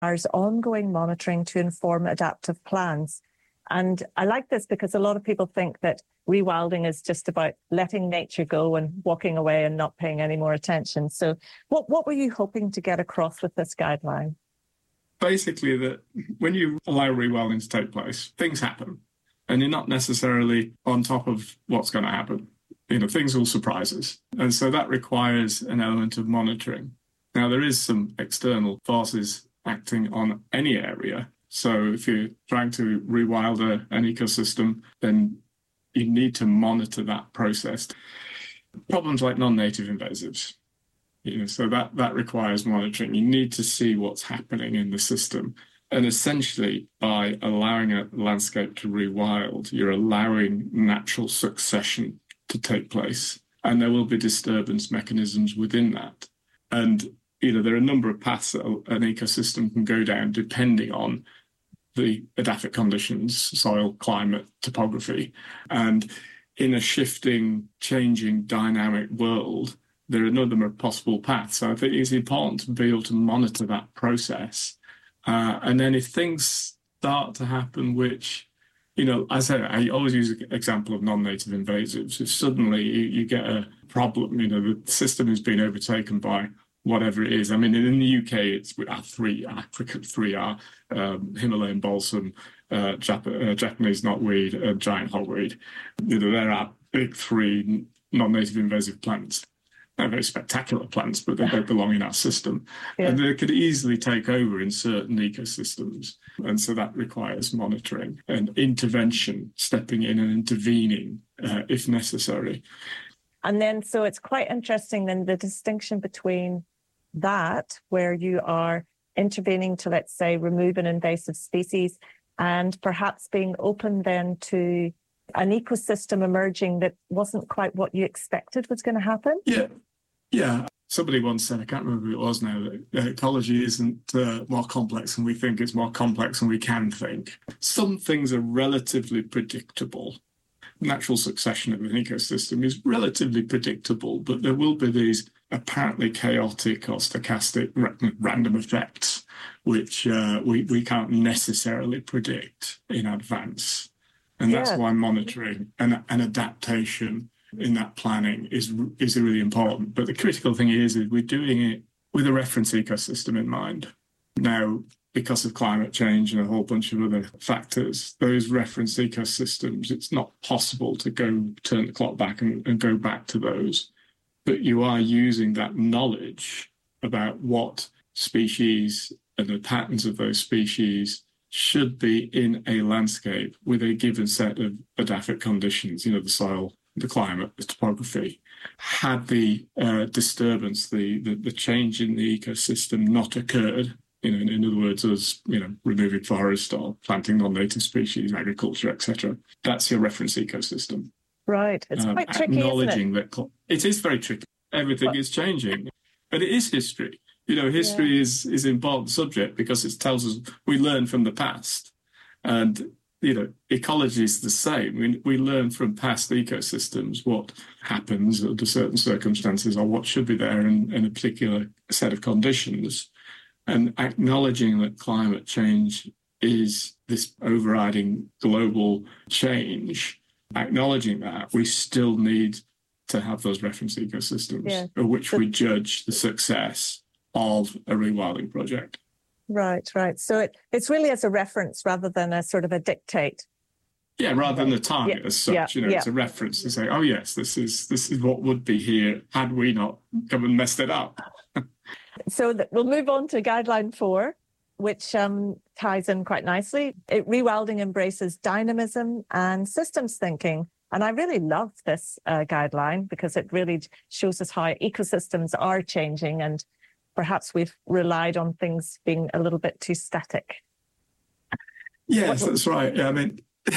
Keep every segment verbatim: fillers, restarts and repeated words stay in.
requires ongoing monitoring to inform adaptive plans. And I like this because a lot of people think that rewilding is just about letting nature go and walking away and not paying any more attention. So what, what were you hoping to get across with this guideline? Basically, that when you allow rewilding to take place, things happen. And you're not necessarily on top of what's going to happen. You know, things will surprise us. And so that requires an element of monitoring. Now, there is some external forces acting on any area. So if you're trying to rewild a, an ecosystem, then you need to monitor that process. Problems like non-native invasives, you know, so that, that requires monitoring. You need to see what's happening in the system. And essentially, by allowing a landscape to rewild, you're allowing natural succession to take place. And there will be disturbance mechanisms within that. And, you know, there are a number of paths that an ecosystem can go down depending on the edaphic conditions, soil, climate, topography. And in a shifting, changing, dynamic world, there are a number of possible paths. So I think it's important to be able to monitor that process. Uh, and then if things start to happen, which, you know, as I say, I always use an example of non-native invasives. If suddenly you, you get a problem, you know, the system has been overtaken by whatever it is. I mean, in the U K, it's our three, Africa three are um, Himalayan balsam, uh, Jap- uh, Japanese knotweed, and giant hogweed. You know, there are big three non-native invasive plants. They're very spectacular plants, but they don't belong in our system. Yeah. And they could easily take over in certain ecosystems. And so that requires monitoring and intervention, stepping in and intervening uh, if necessary. And then, so it's quite interesting then the distinction between that, where you are intervening to, let's say, remove an invasive species, and perhaps being open then to an ecosystem emerging that wasn't quite what you expected was going to happen? Yeah, yeah. Somebody once said, I can't remember who it was now, that ecology isn't uh, more complex than we think, it's more complex than we can think. Some things are relatively predictable. Natural succession of an ecosystem is relatively predictable, but there will be these apparently chaotic or stochastic random effects, which uh, we, we can't necessarily predict in advance. And that's yeah. why monitoring and, and adaptation in that planning is is really important. But the critical thing is, is we're doing it with a reference ecosystem in mind. Now, because of climate change and a whole bunch of other factors, those reference ecosystems, it's not possible to go turn the clock back and, and go back to those. But you are using that knowledge about what species and the patterns of those species should be in a landscape with a given set of edaphic conditions, you know, the soil, the climate, the topography. Had the uh, disturbance, the, the the change in the ecosystem not occurred, you know, in, in other words, as, you know, removing forest or planting non-native species, agriculture, et cetera, that's your reference ecosystem. Right. It's um, quite tricky, acknowledging isn't it? that it is very tricky. Everything what? is changing. But it is history. You know, history yeah. is, is an important subject because it tells us we learn from the past. And, you know, ecology is the same. We, we learn from past ecosystems what happens under certain circumstances or what should be there in, in a particular set of conditions. And acknowledging that climate change is this overriding global change, acknowledging that, we still need to have those reference ecosystems yeah. of which we judge the success of a rewilding project. Right, right. So it, it's really as a reference rather than a sort of a dictate. Yeah, rather than a target yeah. as such. Yeah. You know, yeah. it's a reference to say, oh yes, this is this is what would be here had we not come and messed it up. So that we'll move on to guideline four, which um, ties in quite nicely. It, rewilding embraces dynamism and systems thinking. And I really love this uh, guideline because it really shows us how ecosystems are changing, and perhaps we've relied on things being a little bit too static. Yes, that's right. Yeah, I mean,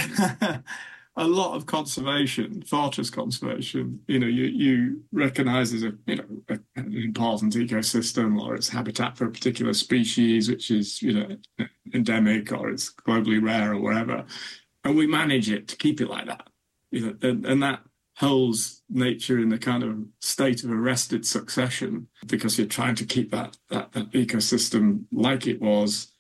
a lot of conservation, fortress conservation, you know, you, you recognise as a, you know, a, an important ecosystem or it's habitat for a particular species, which is, you know, endemic or it's globally rare or whatever. And we manage it to keep it like that. You know, and, and that holds nature in the kind of state of arrested succession because you're trying to keep that, that, that ecosystem like it was